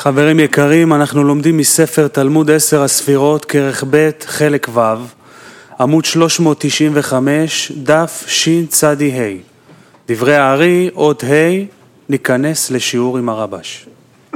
חברים יקרים, אנחנו לומדים מספר תלמוד 10 הספירות, כרך ב' חלק ו', עמוד 395, דף שצ"ה. דברי הארי, אות ה', ניכנס לשיעור עם הרבש.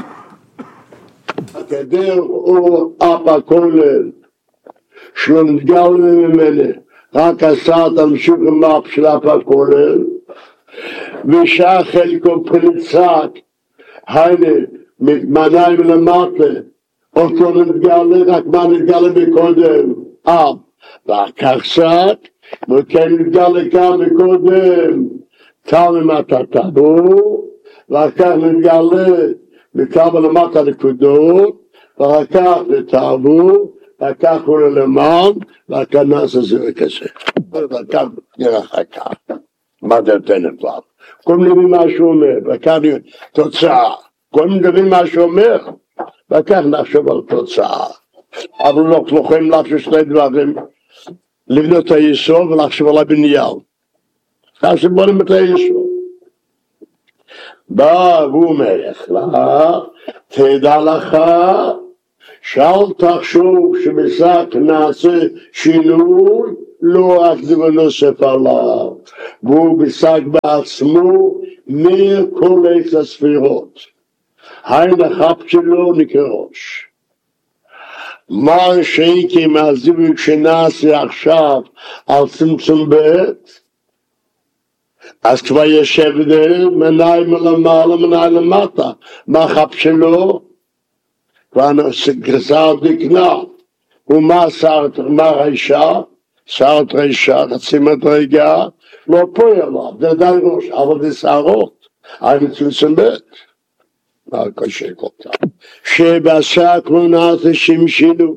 הגדר הוא אבא כולל, שלא נתגל ממני, רק עשה תמשיך עם אבא של אבא כולל, ושעה חלקו פריצק, היינה, מניים למטה, אותו נתגלה, רק מה נתגלה מקודם, אב, ואחר קצת, וכן נתגלה גם מקודם, תלם אתה טבור, ואחר נתגלה, נתגלה למטה נקודות, ואחר נתעבור, ואחר הוא למען, ואחר נעשה זה כזה. ואחר נראה אחר כך, מה זה נותנת לנו? כל מיני מה שהוא אומר, ואחר תוצאה. כל מיני מה שאומר, וכך נחשוב על תוצאה. אבל לא יכולים לחשוב שני דברים, לבנות את היסוד ולחשוב על הבניין. עכשיו בונים את היסוד. בא והוא אומר לך, תדע לך, שאל תחשוב שבשק נעשה שינוי, לא רק דבר נוסף עליו. והוא בשק בעצמו מכל עץ הספירות. היין החפ שלו נקרא ראש. מה שהייתי מהזיווג שנעשה עכשיו על צמצום בית, אז כבר יש הבדל, מניים למעלה, מניים למטה. מה החפ שלו? כבר גזר דקנה. ומה רשע? שרת רשע, חצי מדרגה, לא פועל עליו, זה עדיין ראש, אבל זה שערות. היין צמצום בית. קשה כל כך. שבעשק לא נעשה שמשילו,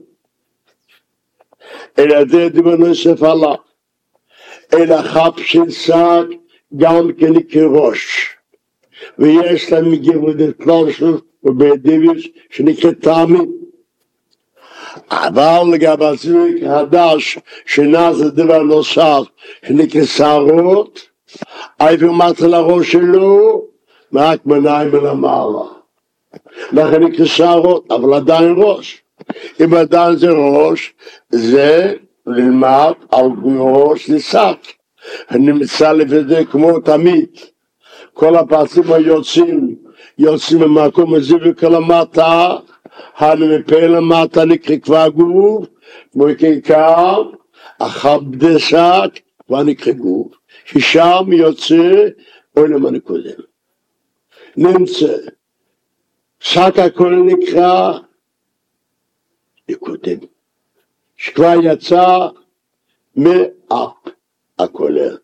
אלא זה דבר נוסף עליו, אלא חפ של שק גם כן כראש, ויש להם מגבודת כלשהו ובדיביש שנקרא תאמין. אבל לגבי הזיווג חדש שנעשה דבר נוסף שנקרא שערות, איפה מצא לראש שלו, רק מניים למעלה. לכן נקרא שערות, אבל עדיין ראש. אם עדיין זה ראש, זה ללמד על ראש לשק. נמצא לפני כמו תמיד. כל הפרצים יוצאים ממקום הזה וכלמטה, הנמפה למטה נקרא כבר גוף, כמו כעיקר, אחר בדי שק, כבר נקרא גוף. ששם יוצא, אוי למה נקודם. נמצא. שק הכל נקרא נקודם, שכבר יצא מאף הכולל.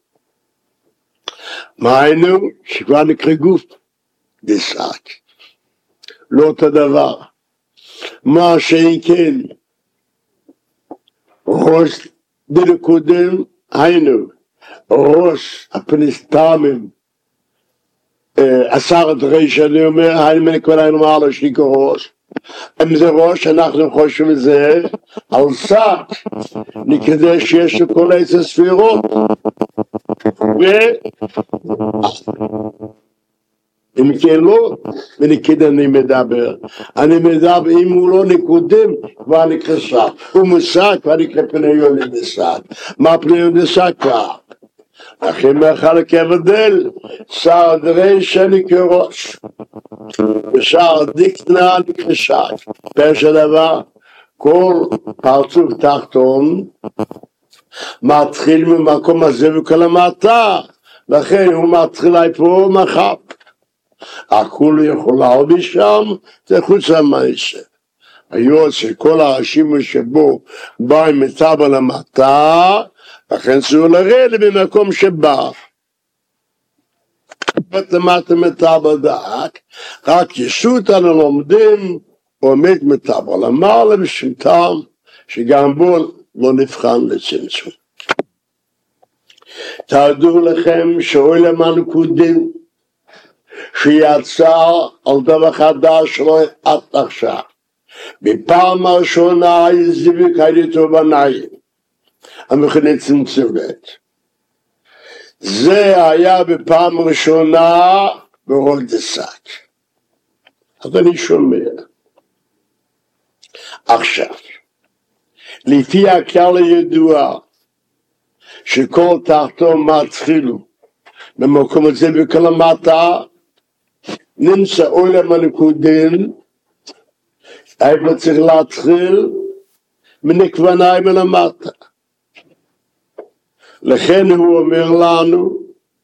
מה היינו? שכבר נקרא גוף דשק. לא אותו דבר. מה שאין כן, ראש דנקודם, היינו, ראש הפנסטמים, עשרת ראש, אני אומר, היינו כבר היינו מעלה שניקו ראש. אם זה ראש, אנחנו חושבים את זה על שק, נקרא שיש לכל עץ הספירות. אם כן לא, ונקרא אני מדבר. אם הוא לא נקודם, כבר נקרא שק. הוא משק, כבר נקרא פניון לשק. מה פניון לשק כבר? אחרי מחלק הבדל, שער דרשע נקרא ראש, ושער דקנה נקרא שק. פרש הדבר, כל פרצוף תחתון מתחיל ממקום הזה וכל המטה, לכן הוא מתחיל פה מחפ. הכול יכולה משם, זה חוץ המעשה. היות שכל הראשים שבו באים מטבע למטה, לכן צריך לרדת במקום שבא. למטה מטבע דק, רק ישות אנו לומדים, עומד מטבע למעלה בשמתם, שגם בו לא נבחן לצמצום. תדעו לכם שאוילם הנקודים, שיצא על דבר חדש לא עד עכשיו. בפעם הראשונה זיווג הייתו בניים. המכנה צמצומת. זה היה בפעם ראשונה ברול דשק. אז אני שומע, עכשיו, לפי הכלל הידוע, שכל תחתו מתחילו, במקום הזה וכלמטה, נמצא עולם הנקודין, איפה צריך להתחיל, מנקבניים ולמטה. לכן הוא אומר לנו,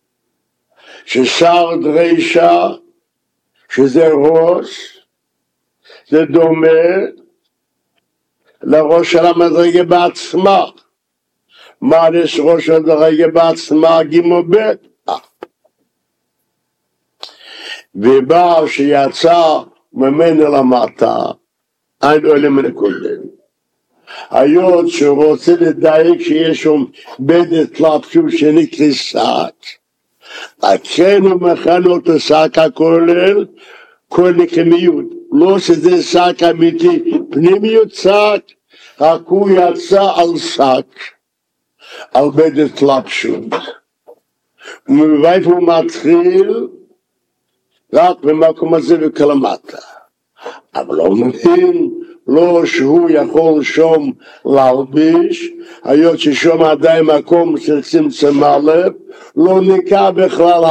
ששר דרישה, שזה ראש, זה דומה לראש של המדרגה בעצמה. מה יש ראש המדרגה בעצמה? גימו בית. ובא שיצא ממנו למטה, אין עולם הנקודין. היות שהוא רוצה לדייק שיש שם בדת לפשוט שנקרא שק, לכן הוא מכן אותו שק הכולל, כל נקמיות. לא שזה שק אמיתי, פנימיות שק, רק הוא יצא על שק, על בדת לפשוט. ומבית הוא מתחיל, רק במקום הזה וכלמטה. אבל לא מבין, לא שהוא יכול שום להלביש, היות ששום עדיין מקום של צמצם א', לא ניקה בכלל